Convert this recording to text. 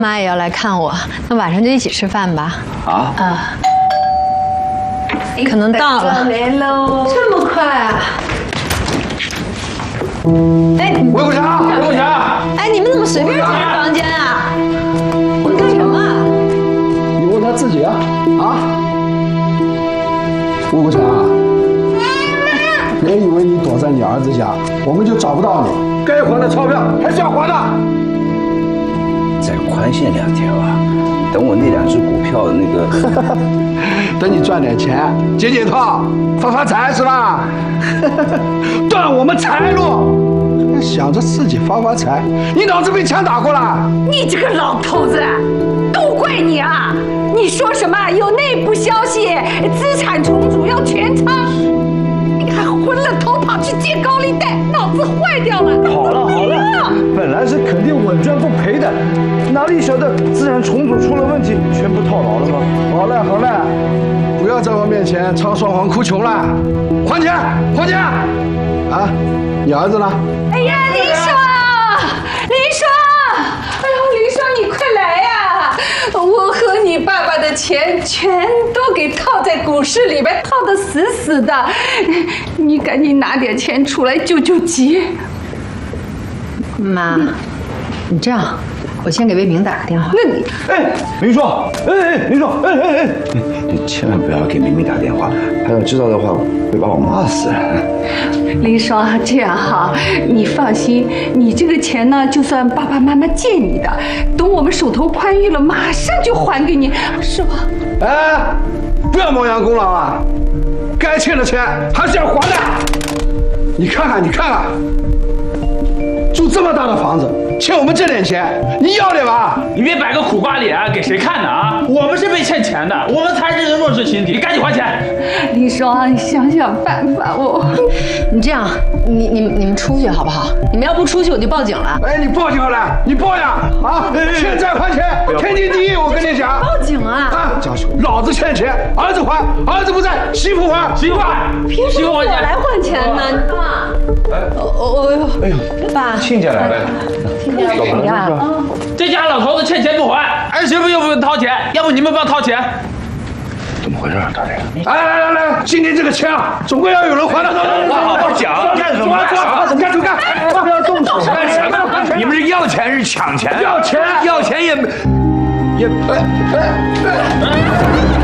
妈也要来看我，那晚上就一起吃饭吧。 啊？ 可能到了。 来喽！ 这么快啊？哎， 魏国强，魏国强！ 哎，你们怎么随便进房间啊？你干什么啊？ 你问他自己啊！啊？魏国强，别以为你躲在你儿子家，我们就找不到你。该还的钞票还是要还的。 再宽限2天吧，等我那2只股票那个， 等你赚点钱，解解套，发财是吧？断我们财路，想着自己发财，你脑子被枪打过了？ 你这个老头子，都怪你啊！你说什么有内部消息，资产重组要全仓，你还昏了头跑去借高利贷，脑子坏掉了！ 好了，本来是肯定稳赚不赔的，哪里晓得资产重组出了问题，全部套牢了吗？好了， 不要在我面前唱双簧哭穷了，还钱！啊，你儿子呢？ 哎呀，林爽，哎呦，林爽，你快来呀！我和你爸爸的钱全都给套在股市里边，套得死死的，你赶紧拿点钱出来救救急。 妈，你这样，我先给魏明打个电话。 那你， 林爽，林爽， 你千万不要给明明打电话，他要知道的话会把我骂死。 林爽，这样哈，你放心，你这个钱呢，就算爸爸妈妈借你的，等我们手头宽裕了，马上就还给你，是吧？ 哎，不要亡羊补牢啊！该欠的钱还是要还的。你看看，住这么大的房子，欠我们这点钱，你要点吧？ 你别摆个苦瓜脸，给谁看呢啊？我们是被欠钱的，我们才是这个弱势群体，你赶紧还钱！ 林爽，你想想办法哦。 你这样，你们出去好不好？你们要不出去，我就报警了。 哎，你报警了，你报呀！啊，欠债还钱，天经地义。我跟你讲， 报警啊！ 啊，老子欠钱，儿子还，儿子不在，媳妇还， 媳妇还， 凭什么我来还钱呢？爸， 哎呦， 爸， 亲家来了， 你看， 这家老头子欠钱不还，儿媳妇又不用掏钱，要不你们帮掏钱？ 怎么回事啊，大人？ 来，今天这个钱啊，总归要有人还的。 好好讲，干什么？ 干！不要动手！ 干什么？你们是要钱是抢钱？ 要钱要钱也。